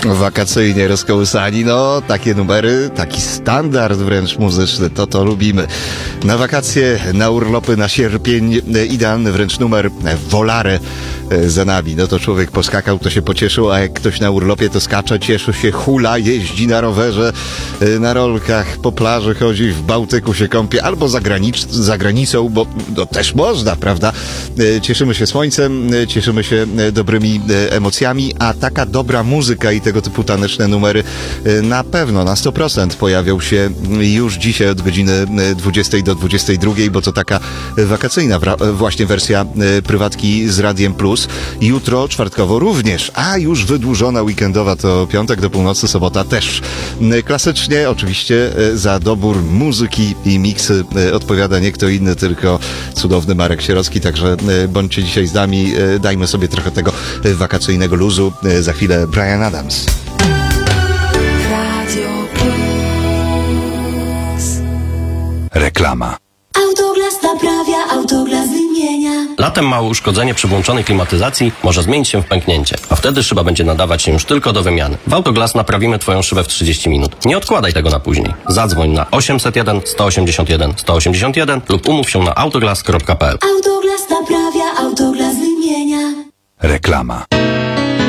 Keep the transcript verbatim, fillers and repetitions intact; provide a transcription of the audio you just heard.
Wakacyjnie rozkołysani, no takie numery, taki standard wręcz muzyczny, to to lubimy. Na wakacje, na urlopy, na sierpień, idealny wręcz numer Volare za nami. No to człowiek poskakał, to się pocieszył, a jak ktoś na urlopie to skacze, cieszy się, hula, jeździ na rowerze, na rolkach, po plaży chodzi, w Bałtyku się kąpie, albo za, granic- za granicą, bo to też można, prawda? Cieszymy się słońcem, cieszymy się dobrymi emocjami, a taka dobra muzyka i tego typu taneczne numery na pewno, na sto procent pojawią się już dzisiaj od godziny dwudziestej do dwudziestej drugiej, bo to taka wakacyjna właśnie wersja prywatki z Radiem Plus. Jutro czwartkowo również, a już wydłużona weekendowa to piątek do północy, sobota też. Klasycznie oczywiście za dobór muzyki i miksy odpowiada nie kto inny, tylko cudowny Marek Sierocki, także bądźcie dzisiaj z nami, dajmy sobie trochę tego wakacyjnego luzu. Za chwilę Bryan Adams. Reklama. Autoglas naprawia, Autoglas wymienia. Latem małe uszkodzenie przy włączonej klimatyzacji może zmienić się w pęknięcie, a wtedy szyba będzie nadawać się już tylko do wymiany. W Autoglas naprawimy Twoją szybę w trzydzieści minut. Nie odkładaj tego na później. Zadzwoń na osiemset jeden sto osiemdziesiąt jeden sto osiemdziesiąt jeden lub umów się na autoglas kropka p l. Autoglas naprawia, Autoglas wymienia. Reklama.